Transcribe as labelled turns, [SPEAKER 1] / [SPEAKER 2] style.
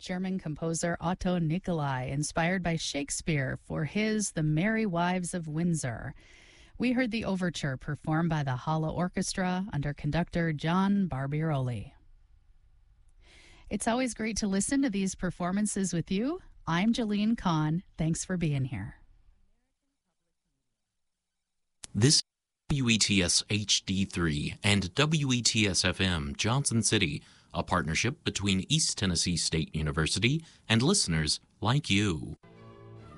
[SPEAKER 1] German composer Otto Nicolai, inspired by Shakespeare for his The Merry Wives of Windsor. We heard the overture performed by the Hala Orchestra under conductor John Barbirolli. It's always great to listen to these performances with you. I'm Jalene Kahn. Thanks for being here.
[SPEAKER 2] This WETS HD3 and WETS FM Johnson City, a partnership between East Tennessee State University and listeners like you.